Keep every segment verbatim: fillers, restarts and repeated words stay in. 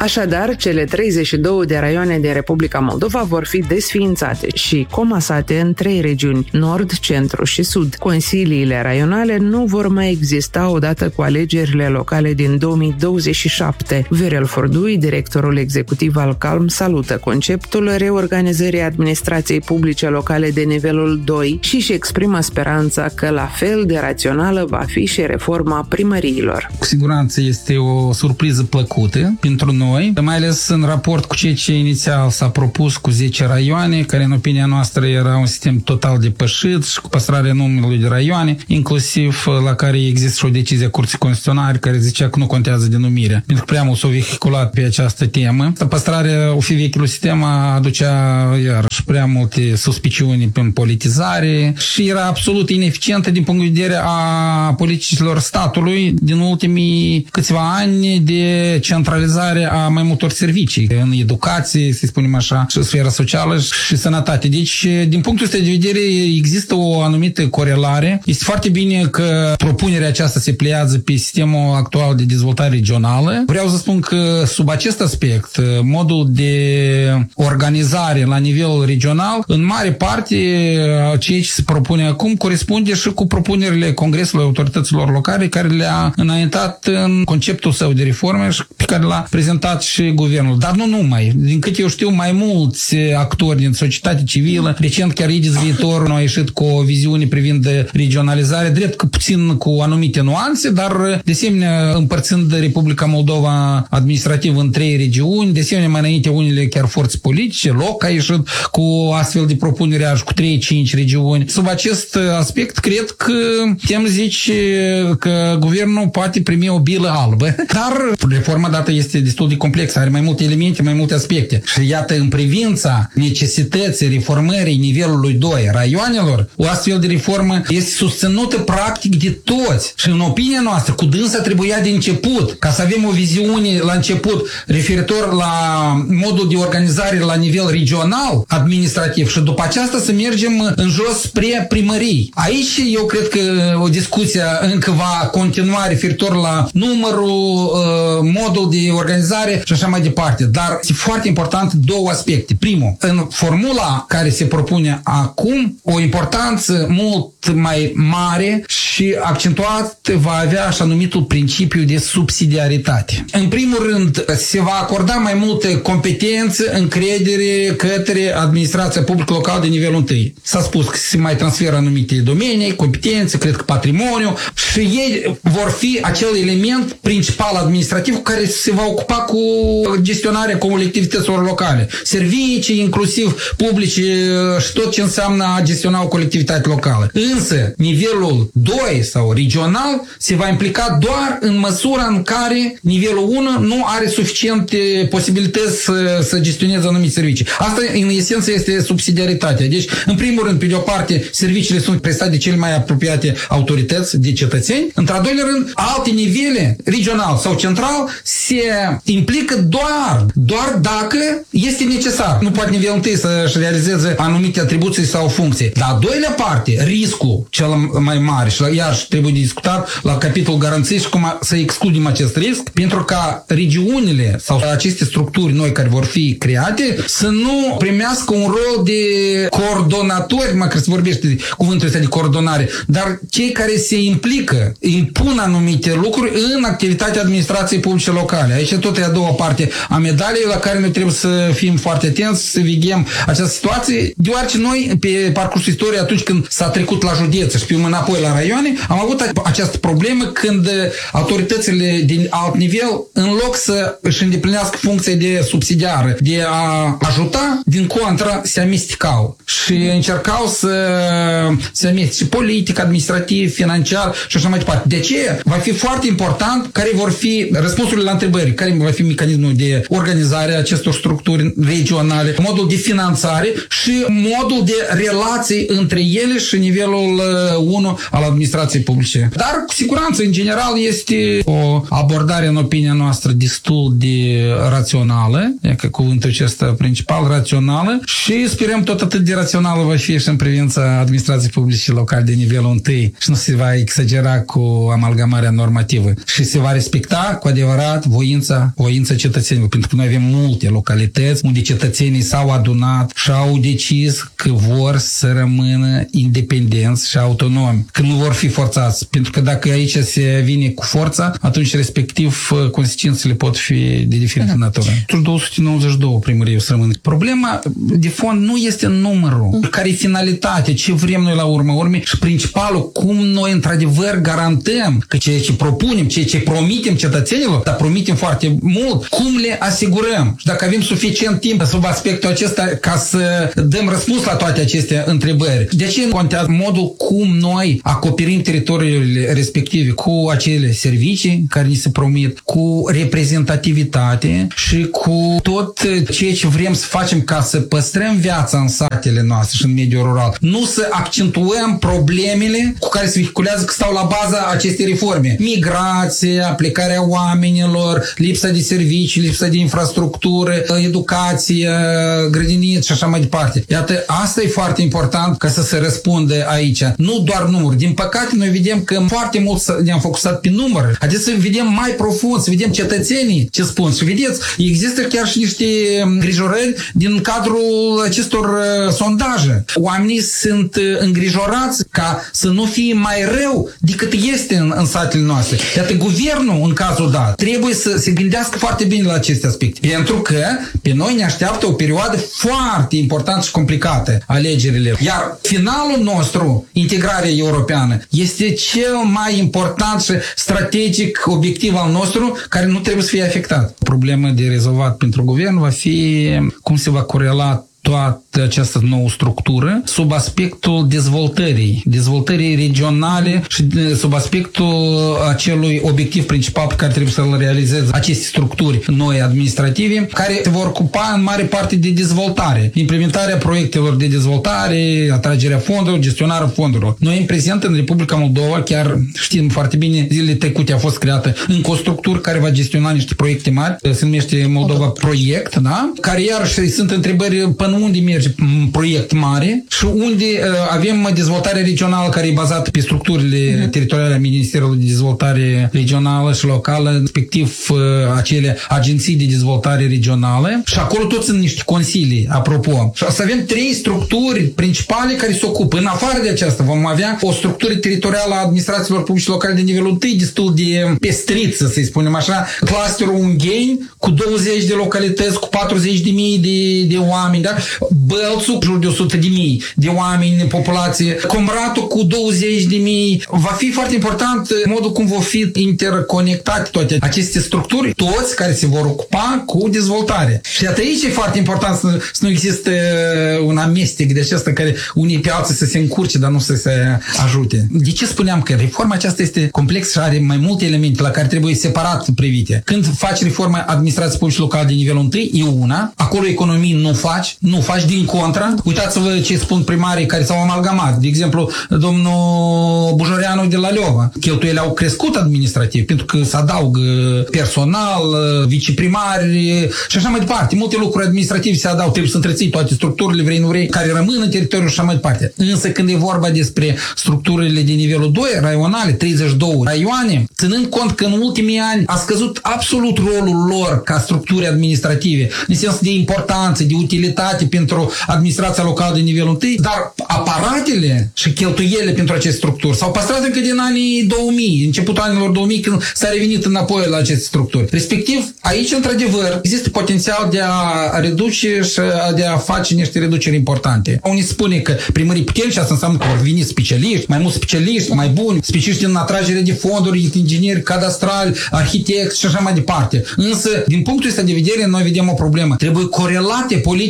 Așadar, cele treizeci și două de raioane din Republica Moldova vor fi desființate și comasate în trei regiuni, nord, centru și sud. Consiliile raionale nu vor mai exista odată cu alegerile locale din două mii douăzeci și șapte. Viorel Furdui, directorul executiv al Calm, salută conceptul reorganizării administrației publice locale de nivelul doi și își exprimă speranța că la fel de rațională va fi și reforma primăriilor. Cu siguranță este o surpriză plăcută pentru noi, mai ales în raport cu ceea ce inițial s-a propus cu zece raioane, care în opinia noastră era un sistem total depășit și cu păstrarea numelui de raioane, inclusiv la care există și o decizie a Curții Constituționale care zicea că nu contează denumirea, pentru că prea mult s-au vehiculat pe această temă. Păstrarea fi vechiul sistem aducea iarăși prea multe suspiciuni în politizare și era absolut ineficientă din punct de vedere a politicilor statului din ultimii câțiva ani de centralizare a mai multor servicii în educație, să spunem așa, și sfera socială și sănătate. Deci, din punctul ăsta de vedere, există o anumită corelare. Este foarte bine că propunerea aceasta se pliază pe sistemul actual de dezvoltare regională. Vreau să spun că sub acest aspect, modul de organizare la nivel regional, în mare parte, ceea ce se propune acum corespunde și cu propunerile Congresului Autorităților Locale care le-a înaintat în conceptul său de reforme și pe care l-a prezentat și guvernul. Dar nu numai. Din câte eu știu, mai mulți actori din societate civilă, recent chiar Idis Viitor a ieșit cu o viziune privind regionalizare, drept că puțin cu anumite nuanțe, dar de asemenea împărțind Republica Moldova administrativ în trei regiuni, de asemenea mai înainte unele chiar forțe politice, Loc a ieșit cu astfel de propunere și cu trei cinci regiuni. Sub acest aspect, cred că putem zice că guvernul poate primi o bilă albă, dar reforma dată este destul de complexă, are mai multe elemente, mai multe aspecte. Și iată, în privința necesității reformării nivelului doi raioanelor, o astfel de reformă este susținută practic de toți. Și în opinia noastră, cu dânsa trebuia de început, ca să avem o viziune la început referitor la modul de organizare la nivel regional, administrativ, și după aceasta să mergem în jos spre primării. Aici eu cred că o discuție încă va continua referitor la numărul, modul de organizare și așa mai departe. Dar este foarte important două aspecte. Primul, în formula care se propune acum, o importanță mult mai mare și accentuat va avea așa numitul principiu de subsidiaritate. În primul rând, se va acorda mai multe competențe, încredere către administrația publică locală de nivelul întâi. S-a spus că se mai transferă anumite domenii, competențe, cred că patrimoniu, și ei vor fi acel element principal administrativ care se va ocupa cu gestionarea colectivităților locale. Servicii, inclusiv publice și tot ce înseamnă a gestiona o colectivitate locală. Însă, nivelul doi sau regional se va implica doar în măsura în care nivelul unu nu are suficiente posibilități să, să gestioneze anumite servicii. Asta, în esență, este subsidiaritatea. Deci, în primul rând, pe de o parte, serviciile sunt prestate de cele mai apropiate autorități de cetățeni. Într-al doilea rând, alte nivele, regional sau central, se implică doar, doar dacă este necesar. Nu poate nivelul întâi să-și realizeze anumite atribuții sau funcții. Dar a doilea parte, riscul cel mai mare, și iarăși trebuie discutat la capitolul garanții și cum să excludem acest risc, pentru ca regiunile sau aceste structuri noi care vor fi create să nu primească un rol de coordonatori, măcar se vorbește de cuvântul ăsta de coordonare, dar cei care se implică, impun anumite lucruri în activitatea administrației publice locale. Aici tot e a doua parte a medaliei la care noi trebuie să fim foarte atenți, să veghem această situație, deoarece noi, pe parcursul istoriei, atunci când s-a trecut la județe și pe înapoi la raioane, am avut această problemă când autoritățile din alt nivel, în loc să își îndeplinească funcția de subsidiară, de a ajuta, din contra, se amestecau și încercau să se amestece politic, administrativ, financiar și așa mai departe. De ce? Va fi foarte important care vor fi răspunsurile la întrebări, care va fi mecanismul de organizare a acestor structuri regionale, modul de finanțare și modul de relații între ele și nivelul nivelul unu al administrației publice. Dar, cu siguranță, în general, este o abordare, în opinia noastră, destul de rațională, e că cuvântul acesta principal, rațională, și sperăm tot atât de rațională va fi și în privința administrației publice locale de nivelul întâi și nu se va exagera cu amalgamarea normativă și se va respecta cu adevărat voința, voința cetățenilor, pentru că noi avem multe localități unde cetățenii s-au adunat și au decis că vor să rămână independenți și autonomi, că nu vor fi forțați, pentru că dacă aici se vine cu forța, atunci respectiv consecințele pot fi de diferită natură. două sute nouăzeci și doi primării o să rămână. Problema de fond nu este numărul, care e finalitatea, ce vrem noi la urmă urme și principalul, cum noi într-adevăr garantăm că ceea ce propunem, ceea ce promitem cetățenilor, dar promitem foarte mult, cum le asigurăm și dacă avem suficient timp sub aspectul acesta ca să dăm răspuns la toate aceste întrebări. De ce contează modul cum noi acoperim teritoriile respective cu acele servicii care ni se promit, cu reprezentativitate și cu tot ceea ce vrem să facem ca să păstrăm viața în satele noastre și în mediul rural. Nu să accentuăm problemele cu care se vehiculează că stau la baza acestei reforme. Migrația, plecarea oamenilor, lipsa de servicii, lipsa de infrastructură, educație, grădiniță și așa mai departe. Iată, asta e foarte important ca să se răspundă aici. Nu doar număr. Din păcate, noi vedem că foarte mult ne-am focusat pe număr. Adică să vedem mai profund, să vedem cetățenii ce spun. Și vedeți, există chiar și niște îngrijorări din cadrul acestor uh, sondaje. Oamenii sunt uh, îngrijorați ca să nu fie mai rău decât este în, în satele noastre. Iată, guvernul, în cazul dat, trebuie să se gândească foarte bine la aceste aspecte. Pentru că pe noi ne așteaptă o perioadă foarte importantă și complicată, alegerile. Iar finalul nostru, integrarea europeană, este cel mai important și strategic obiectiv al nostru, care nu trebuie să fie afectat. Problema de rezolvat pentru guvern va fi cum se va corela toată această nouă structură sub aspectul dezvoltării, dezvoltării regionale și sub aspectul acelui obiectiv principal pe care trebuie să-l realizeze aceste structuri noi administrative, care se vor ocupa în mare parte de dezvoltare, implementarea proiectelor de dezvoltare, atragerea fondurilor, gestionarea fondurilor. Noi în prezent în Republica Moldova, chiar știm foarte bine, zilele trecute a fost creată încă o structură care va gestiona niște proiecte mari, se numește Moldova Proiect, da? Care iarăși sunt întrebări până unde merge un proiect mare și unde uh, avem dezvoltare regională care e bazată pe structurile uh-huh. teritoriale a Ministerului de Dezvoltare Regională și Locală, respectiv uh, acele agenții de dezvoltare regională și acolo toți sunt niște consilii, apropo. Și o să avem trei structuri principale care se ocupă. În afară de aceasta vom avea o structură teritorială a administrațiilor publice locale de nivelul întâi destul de pestriță, să-i spunem așa, clusterul Ungheni cu douăzeci de localități, cu patruzeci de mii de, de oameni, da? Bălțul, jur de o sută de mii de oameni în populație, Comratul cu douăzeci de mii. Va fi foarte important modul cum vor fi interconectate toate aceste structuri, toți care se vor ocupa cu dezvoltare. Și atât aici e foarte important să, să nu există un amestec de acesta care unii pe alții să se încurce, dar nu să se ajute. De ce spuneam că reforma aceasta este complexă și are mai multe elemente la care trebuie separat privite? Când faci reforma administrației publice locale de nivelul întâi, e una, acolo economii nu faci, nu faci din contra. Uitați-vă ce spun primarii care s-au amalgamat. De exemplu, domnul Bujoreanu de la Leova. Cheltuielile au crescut administrativ pentru că se adaugă personal, viceprimari și așa mai departe. Multe lucruri administrative se adaugă. Trebuie să întreții toate structurile, vrei nu vrei, care rămân în teritoriul și așa mai departe. Însă când e vorba despre structurile de nivelul doi, raionale, treizeci și două raioane, ținând cont că în ultimii ani a scăzut absolut rolul lor ca structuri administrative, în sens de importanță, de utilitate pentru administrația locală de nivelul întâi, dar aparatele și cheltuielile pentru aceste structuri s-au păstrat încă din anii două mii, începutul anilor două mii, când s-a revenit înapoi la aceste structuri. Respectiv, aici, într-adevăr, există potențial de a reduce și de a face niște reduceri importante. Unii spune că primării puternici, asta înseamnă că vor veni specialiști, mai mulți specialiști, mai buni, specialiști în atragere de fonduri, ingineri cadastrali, arhitecți și așa mai departe. Însă, din punctul ăsta de vedere, noi vedem o problemă. Trebuie corelate politicile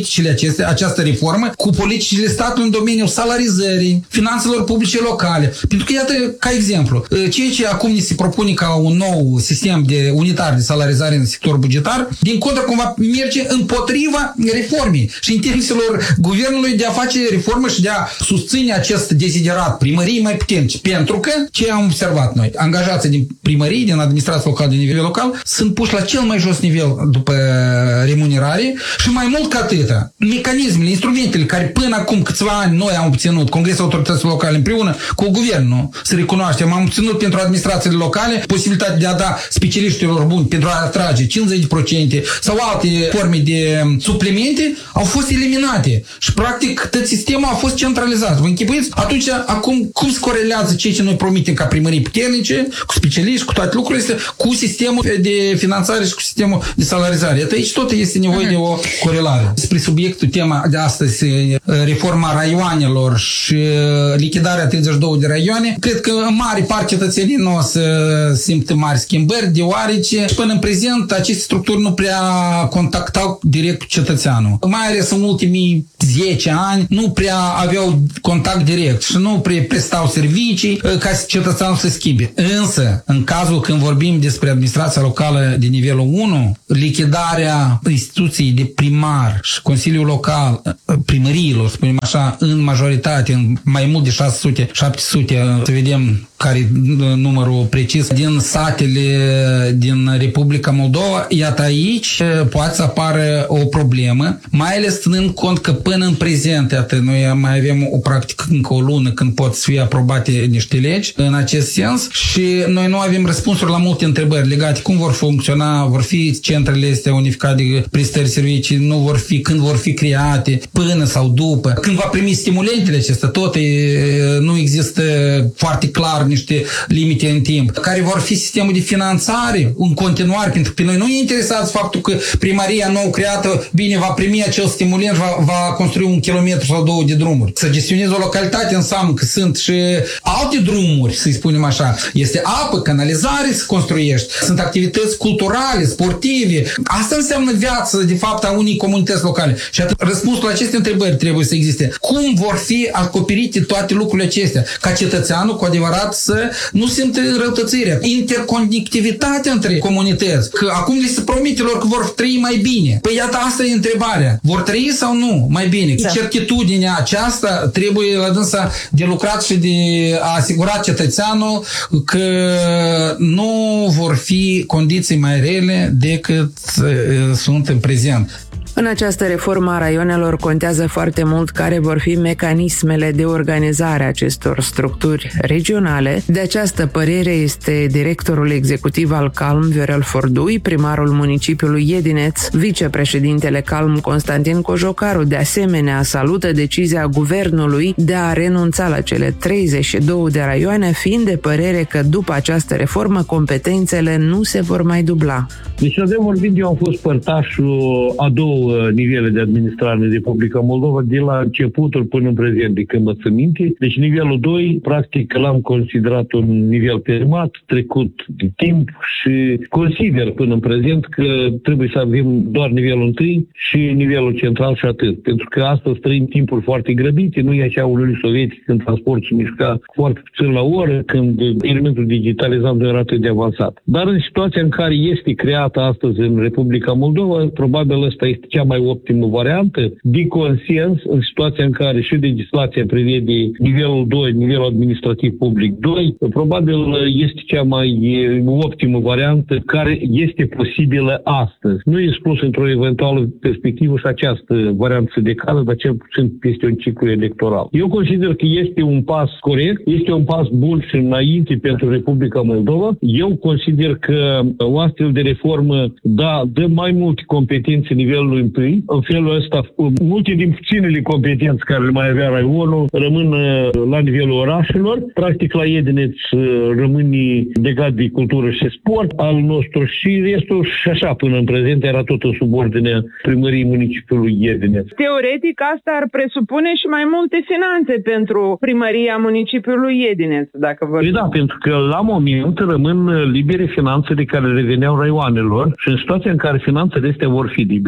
aceste, această reformă cu politicile statului în domeniul salarizării, finanțelor publice locale. Pentru că, iată, ca exemplu, ceea ce acum ni se propune ca un nou sistem de unitar de salarizare în sector bugetar, din contră cumva merge împotriva reformei și intereselor guvernului de a face reformă și de a susține acest deziderat primării mai puternice. Pentru că, ce am observat noi, angajații din primării, din administrația locală de nivel local, sunt puși la cel mai jos nivel după remunerare și mai mult ca atâta, mecanismele, instrumentele care până acum câțiva ani noi am obținut, Congresul Autorităților Locale împreună cu guvernul, să recunoaștem, am obținut pentru administrațiile locale posibilitatea de a da specialiștilor buni pentru a atrage cincizeci la sută sau alte forme de suplimente, au fost eliminate și practic tot sistemul a fost centralizat. Vă închipuiți? Atunci, acum, cum se corelează ceea ce noi promitem ca primării puternice, cu specialiști, cu toate lucrurile astea, cu sistemul de finanțare și cu sistemul de salarizare? Iată, aici tot este nevoie de o corelare. Despre subiectul, tema de astăzi, reforma raioanelor și lichidarea treizeci și două de raioane, cred că în mare parte cetățenii nu o să simtă mari schimbări, deoarece până în prezent aceste structuri nu prea contactau direct cu cetățeanul. Mai ales în ultimii zece ani nu prea aveau contact direct și nu prea prestau servicii ca cetățeanul să schimbe. Însă, în cazul când vorbim despre administrația locală de nivelul unu, lichidarea instituției de primar și Consiliul Local, primăriilor, spunem așa, în majoritate, în mai mult de șase sute șapte sute, să vedem care numărul precis, din satele din Republica Moldova, iată aici poate să apară o problemă, mai ales ținând cont că până în prezent, iată, noi mai avem o practică încă o lună când pot să fie aprobate niște legi în acest sens și noi nu avem răspunsuri la multe întrebări legate cum vor funcționa, vor fi centrele astea unificate de prestări servicii, nu vor fi, când vor fi create, până sau după, când va primi stimulentele acestea, tot nu există foarte clar niște limite în timp, care vor fi sistemul de finanțare în continuare, pentru că pe noi nu e interesat faptul că primăria nou creată, bine, va primi acel stimulent, va, va construi un kilometru sau două de drumuri. Să gestionezi o localitate înseamnă că sunt și alte drumuri, să-i spunem așa. Este apă, canalizare să construiești, sunt activități culturale, sportive. Asta înseamnă viața, de fapt, a unei comunități locale. Și atunci, răspunsul la aceste întrebări trebuie să existe. Cum vor fi acoperite toate lucrurile acestea? Ca cetățeanul, cu adevărat, să nu simte răutățirea. Interconectivitatea între comunități. Că acum li se promite lor că vor trăi mai bine. Păi iată, asta e întrebarea. Vor trăi sau nu mai bine? Da. Certitudinea aceasta trebuie la dânsa de lucrat și de a asigura cetățeanul că nu vor fi condiții mai rele decât sunt în prezent. În această reformă a raionelor contează foarte mult care vor fi mecanismele de organizare a acestor structuri regionale. De această părere este directorul executiv al Calm, Viorel Fordui, primarul municipiului Iedineț, vicepreședintele Calm, Constantin Cojocaru. De asemenea, salută decizia guvernului de a renunța la cele treizeci și două de raioane, fiind de părere că după această reformă competențele nu se vor mai dubla. Deci, de vorbit, eu am fost părtașul a două nivele de administrare în Republica Moldova de la începutul până în prezent, de când mă țin minte. Deci nivelul doi, practic, l-am considerat un nivel terminat, trecut de timp și consider până în prezent că trebuie să avem doar nivelul întâi și nivelul central și atât. Pentru că astăzi trăim timpuri foarte grăbite, nu e așa unul sovietic când transportul se mișca foarte puțin la oră, când elementul digitalizat nu era atât de avansat. Dar în situația în care este creată astăzi în Republica Moldova, probabil ăsta este cea mai optimă variantă de consens în situația în care și legislația prevede nivelul doi, nivelul administrativ public doi, probabil este cea mai optimă variantă care este posibilă astăzi. Nu e spus într-o eventuală perspectivă și această variantă se decală, dar cel puțin peste un ciclu electoral. Eu consider că este un pas corect, este un pas bun și înainte pentru Republica Moldova. Eu consider că o astfel de reformă da, dă mai multe competențe nivelului întâi. În felul ăsta, multe din puținele competențe care le mai avea raionul rămân la nivelul orașelor. Practic, la Iedineț rămâne legat de cultură și sport al nostru și restul și așa până în prezent era tot în subordinea primăriei municipiului Iedineț. Teoretic, asta ar presupune și mai multe finanțe pentru primăria municipiului Iedineț, dacă vă... Păi da, pentru că la moment rămân libere finanțele care reveneau raioanelor și în situația în care finanțele astea vor fi libere, o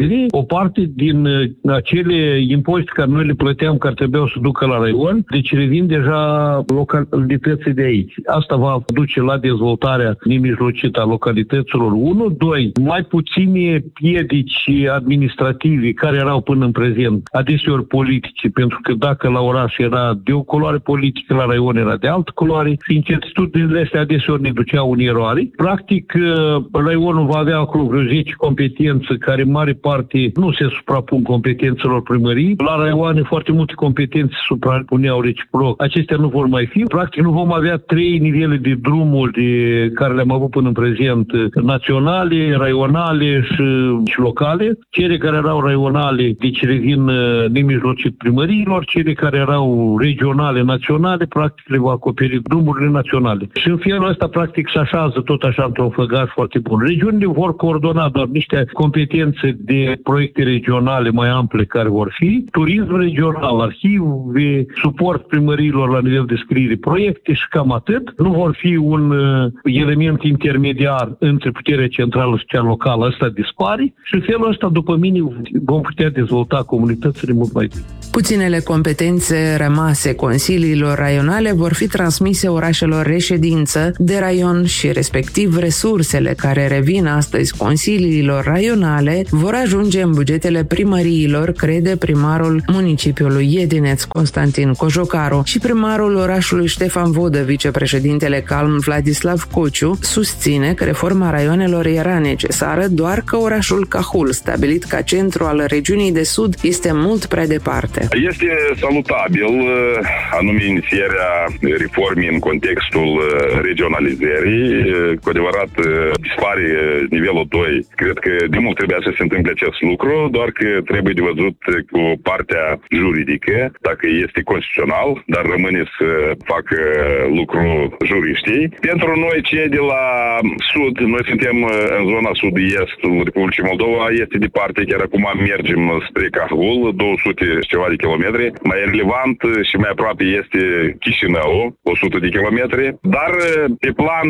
parte din acele impozite care noi le plăteam, care trebuiau să ducă la raion, deci revin deja localității de aici. Asta va duce la dezvoltarea nemijlocită a localităților. unu, doi, mai puține piedici administrative care erau până în prezent, adeseori politice, pentru că dacă la oraș era de o culoare politică, la raion era de altă culoare, și incertitudinile astea adeseori ne duceau în eroare. Practic, raionul va avea acolo vreo zece competențe care în mare parte nu se suprapun competențelor primării. La raioane foarte multe competențe se suprapuneau reciproc. Acestea nu vor mai fi. Practic nu vom avea trei nivele de drumuri de care le-am avut până în prezent, naționale, raionale și, și locale. Cele care erau raionale, deci revin nemijlocit primăriilor, cele care erau regionale, naționale, practic le va acoperi drumurile naționale. Și în felul ăsta, practic, se așează tot așa într-un făgaș foarte bun. Regiunile vor coordona doar niște competențe de proiecte regionale mai ample care vor fi, turism regional, arhive, suport primăriilor la nivel de scriere proiecte și cam atât. Nu vor fi un uh, element intermediar între puterea centrală și cea locală. Asta dispare și în felul ăsta, după mine, vom putea dezvolta comunitățile mult mai bine. Puținele competențe rămase consiliilor raionale vor fi transmise orașelor reședință de raion și respectiv resursele care revin astăzi consiliilor raionale vor ajunge în bugetele primăriilor, crede primarul municipiului Iedineț, Constantin Cojocaru, și primarul orașului Ștefan Vodă, vicepreședintele Calm Vladislav Cociu, susține că reforma raionelor era necesară, doar că orașul Cahul, stabilit ca centru al regiunii de sud, este mult prea departe. Este salutabil anume inițierea reformei în contextul regionalizării. Cu adevărat dispare nivelul doi. Cred că de mult trebuia să se întâmple acest lucru, doar că trebuie de văzut cu partea juridică, dacă este constituțional, dar rămâne să facă lucru juriștii. Pentru noi, cei de la sud, noi suntem în zona sud-est Republicii Moldova, este departe, chiar acum mergem spre Cahul, două sute și ceva de kilometri. Mai relevant și mai aproape este Chișinău, o sută de kilometri, dar pe plan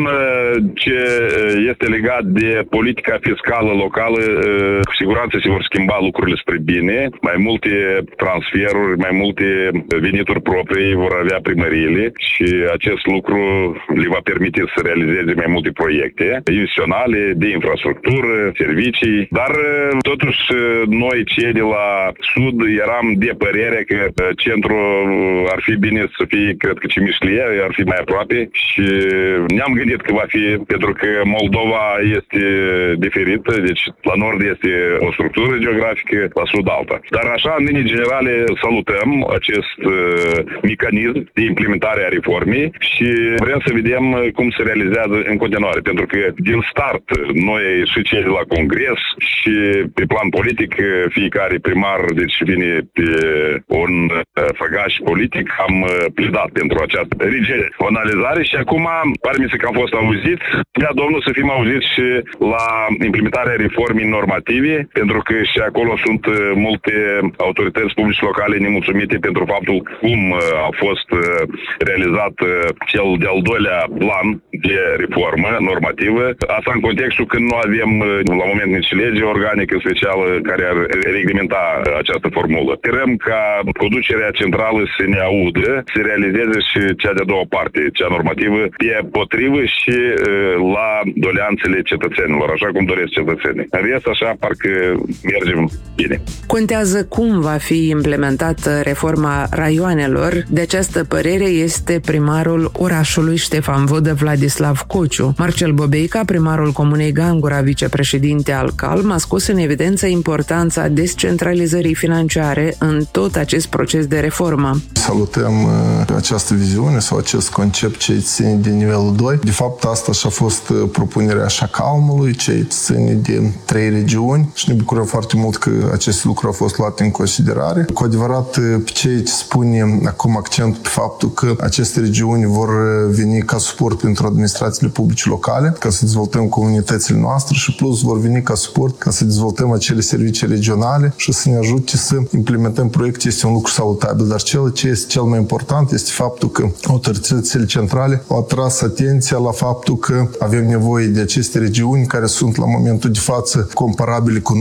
ce este legat de politica fiscală locală, cu siguranță se vor schimba lucrurile spre bine, mai multe transferuri, mai multe venituri proprii vor avea primăriile și acest lucru le va permite să realizeze mai multe proiecte investiționale, de infrastructură, servicii, dar totuși noi cei de la sud eram de părere că centrul ar fi bine să fie, cred că Cimișlie ar fi mai aproape și ne-am gândit că va fi, pentru că Moldova este diferită, deci la nord este o structură geografică, la sud alta. Dar așa, în linii generale, salutăm acest uh, mecanism de implementare a reformei și vrem să vedem cum se realizează în continuare, pentru că din start noi și cei de la Congres și pe plan politic fiecare primar, deci vine pe un făgaș politic, am pledat pentru această regionalizare și acum pare mi se că am fost auziți. Da, domnul, să fim auziți și la implementarea reformei normative, pentru că și acolo sunt multe autorități publice locale nemulțumite pentru faptul cum a fost realizat cel de-al doilea plan de reformă normativă. Asta în contextul când nu avem la moment nici lege organică specială care ar reglementa această formulă. Sperăm ca conducerea centrală să ne audă, să realizeze și cea de-a doua parte, cea normativă, pe potrivă și la doleanțele cetățenilor, așa cum doresc cetățenii. În rest, așa, parcă mergem bine. Contează cum va fi implementată reforma raioanelor. De această părere este primarul orașului Ștefan Vodă, Vladislav Cociu. Marcel Bobeica, primarul comunei Gangura, vicepreședinte al Calm, a scos în evidență importanța descentralizării financiare în tot acest proces de reformă. Salutăm această viziune sau acest concept ce ține de nivelul doi. De fapt, asta și-a fost propunerea așa Calmului, ce ține de trei regiuni și ne bucurăm foarte mult că acest lucru a fost luat în considerare. Cu adevărat, ce spune acum accent pe faptul că aceste regiuni vor veni ca suport pentru administrațiile publice locale, ca să dezvoltăm comunitățile noastre și plus vor veni ca suport ca să dezvoltăm acele servicii regionale și să ne ajute să implementăm proiecte. Este un lucru salutabil, dar cel ce este cel mai important este faptul că autoritățile centrale au atras atenția la faptul că avem nevoie de aceste regiuni care sunt la momentul de față comparabile cu N U T S trei,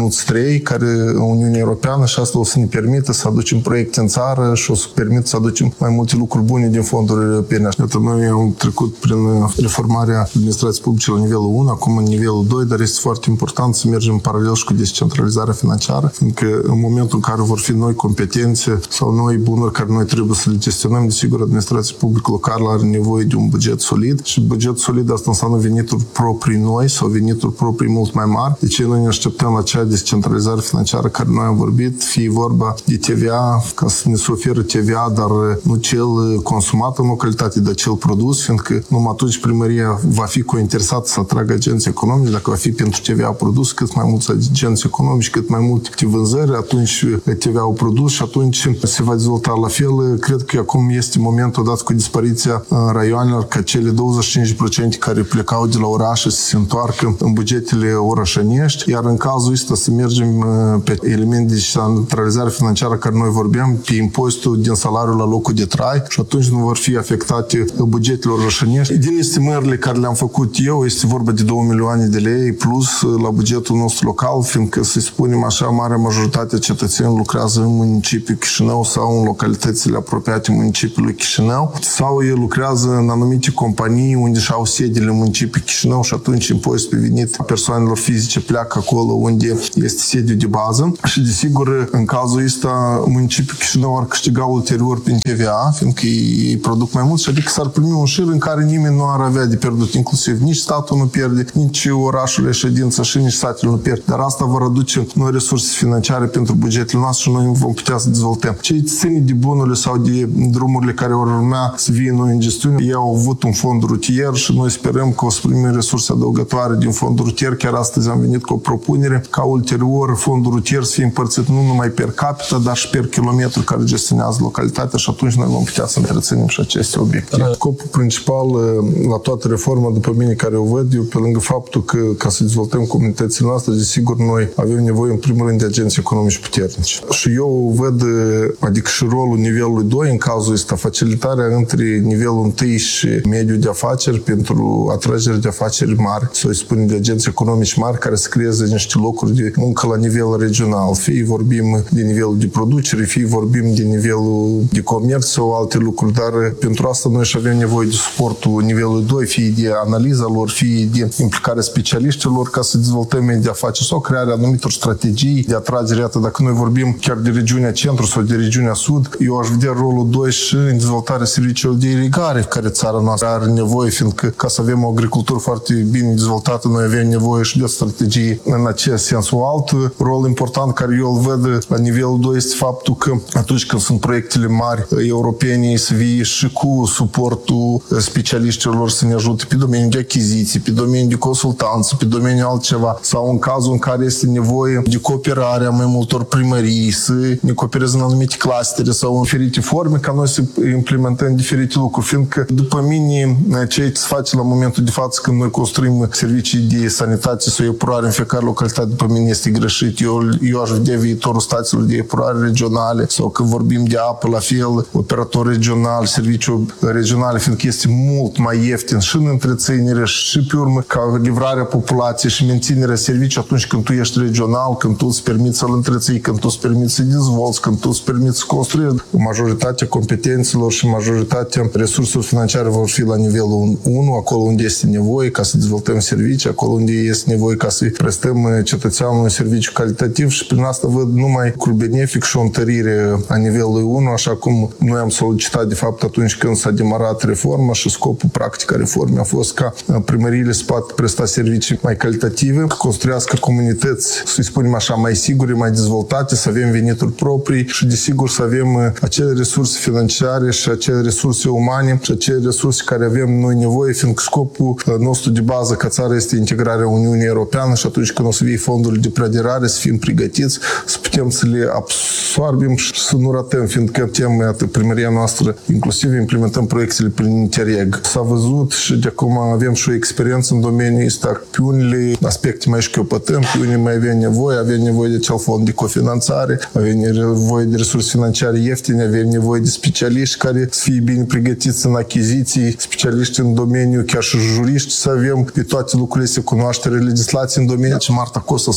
lei care Uniunea Europeană și asta o să ne permită să aducem proiecte în țară și o să permită să aducem mai multe lucruri bune din fondurile europene. Noi am trecut prin reformarea administrației publice la nivelul unu, acum în nivelul doi, dar este foarte important să mergem în paralel și cu descentralizarea financiară, fiindcă în momentul în care vor fi noi competențe sau noi bunuri care noi trebuie să le gestionăm, desigur, administrația publică locală are nevoie de un buget solid și buget solid asta înseamnă venituri proprii noi sau venituri proprii mult mai mari. De ce noi ne așteptăm la acea descentralizare financiară care noi am vorbit, fie vorba de T V A, ca să ne se oferă T V A, dar nu cel consumat în localitate, dar cel produs, fiindcă numai atunci primăria va fi cointeresată să atragă agenți economici, dacă va fi pentru T V A produs, cât mai mulți agenți economici, cât mai multe vânzări, atunci T V A-ul produs și atunci se va dezvolta la fel. Cred că acum este momentul dat cu dispariția raioanelor ca cele douăzeci și cinci la sută care plecau de la orașe să se întoarcă în bugetele orașănești, iar în cazul ăsta să mergem pe elemente de centralizare financiară care noi vorbeam, pe impozitul din salariul la locul de trai și atunci nu vor fi afectate bugetele orașănești. Din estimările care le-am făcut eu, este vorba de două milioane de lei plus la bugetul nostru local, fiindcă, să spunem așa, marea majoritate a cetățenilor lucrează în municipiul Chișinău sau în localitățile apropiate municipiului Chișinău, sau ei lucrează în anumite companii unde și-au sediile în municipiul Chișinău și atunci impozitul pe venit persoanelor fizice pleacă acolo unde este sediul de bază și, desigur, în cazul ăsta, municipiul Chișinău ar câștiga ulterior prin T V A, fiindcă ei produc mai mult și adică s-ar primi un șir în care nimeni nu ar avea de pierdut, inclusiv nici statul nu pierde, nici orașul de ședință și nici satele nu pierde. Dar asta vor aduce noi resurse financiare pentru bugetele noastre și noi vom putea să dezvoltăm. Cei ține de bunurile sau de drumurile care vor urmea să vie noi în gestiune, ei au avut un fond rutier și noi sperăm că o să primim resurse adăugătoare din fondul rutier. Chiar astăzi am venit cu o propunere ca ulterior fondul rutier să fie împărțit nu numai per capita, dar și per kilometru care gestionează localitatea și atunci noi vom putea să întreținem și aceste obiective. Dar scopul principal la toată reforma, după mine, care o văd eu, pe lângă faptul că ca să dezvoltăm comunitățile noastre, desigur, noi avem nevoie în primul rând de agenți economici puternici. Și eu văd, adică și rolul nivelului doi în cazul ăsta, facilitarea între nivelul unu și mediul de afaceri pentru atragere de afaceri mari, să-i spunem de agenți economici mari care să creeze niște locuri de muncă la nivel regional. Fie vorbim de nivelul de producere, fie vorbim de nivelul de comerț sau alte lucruri, dar pentru asta noi și avem nevoie de suportul nivelului doi, fie de analiza lor, fie de implicarea specialiștilor ca să dezvoltăm mediul de afaceri sau crearea anumitor strategii de atragere. Iată, dacă noi vorbim chiar de regiunea centru sau de regiunea sud, eu aș vedea rolul doi și în dezvoltarea serviciilor de irigare care țara noastră are nevoie, fiindcă ca să avem o agricultură foarte bine dezvoltată, noi avem nevoie și de o strategie în acest sens. O alt rol important care eu îl văd la nivelul doi este faptul că atunci când sunt proiectele mari europene să vie și cu suportul specialiștilor să ne ajute pe domeniul de achiziții, pe domeniul de consultanță, pe domeniul altceva, sau în cazul în care este nevoie de cooperarea mai multor primării, să ne coopereze în anumite clustere sau în diferite forme, ca noi să implementăm diferite lucruri, fiindcă după mine ce se face la momentul de față când noi construim servicii de sanitate sau epurare în fiecare localitate, după mine este greșit. Eu, eu aș vedea viitorul stațiilor de epurare regionale sau când vorbim de apă, la fel, operator regional, serviciu regional, fiindcă este mult mai ieftin și în întreținere și pe urmă ca livrarea populației și menținerea serviciului atunci când tu ești regional, când tu îți permiți să-l întreții, când tu îți permiți să dezvolți, când tu îți permiți să construiești. Majoritatea competențelor și majoritatea resurselor financiare vor fi la nivelul unu, acolo unde este nevoie ca să dezvoltăm servicii, acolo unde este nevoie ca să prestăm cetățeanului un serviciu calitativ și prin asta văd numai lucru benefic și o întărire a nivelului unu, așa cum noi am solicitat de fapt atunci când s-a demarat reforma și scopul practic a reformei a fost ca primăriile să poată presta servicii mai calitative, să construiască comunități, să-i spunem așa, mai sigure, mai dezvoltate, să avem venituri proprii și desigur să avem acele resurse financiare și acele resurse umane și acele resurse care avem noi nevoie, fiindcă scopul nostru de bază ca țară este integrarea Uniunii Europeană și atunci când o să vie fondurile de preaderare să fim pregătiți, să putem să le absorbim și să nu ratăm, fiindcă putem, iată, primăria noastră, inclusiv implementăm proiectele prin Interreg. S-a văzut și de acum avem și o experiență în domeniul ăsta. Pe unele aspecte mai șchiopătăm, pe unele mai avem nevoie, avem nevoie de acel fond de cofinanțare, avem nevoie de resurse financiare ieftine, avem nevoie de specialiști care să fie bine pregătiți în achiziții, specialiști în domeniu, chiar și juriști să avem pe toate lucrurile, să cunoaștere legislației în domeniu. Și Marta Cos a spus clar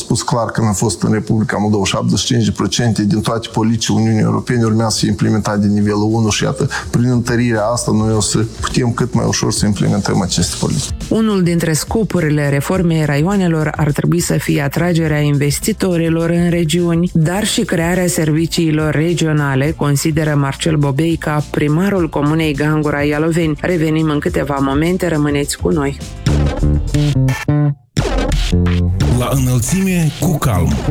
când a fost în Republica Moldova, șaptezeci și cinci la sută din toate politicile Uniunii Europene urmează să fie implementate de nivelul unu și iată, prin întărirea asta noi o să putem cât mai ușor să implementăm aceste politici. Unul dintre scopurile reformei raioanelor ar trebui să fie atragerea investitorilor în regiuni, dar și crearea serviciilor regionale, consideră Marcel Bobeica, primarul comunei Gangura Ialoveni. Revenim în câteva momente, rămâneți cu noi. La înălțime cu calm.